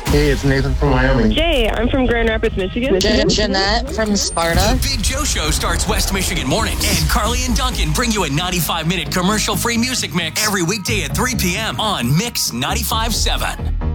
Hey, it's Nathan from Wyoming. Jay, I'm from Grand Rapids, Michigan. Jeanette from Sparta. The Big Joe Show starts West Michigan mornings. And Carly and Duncan bring you a 95-minute commercial-free music mix every weekday at 3 p.m. on Mix 95.7.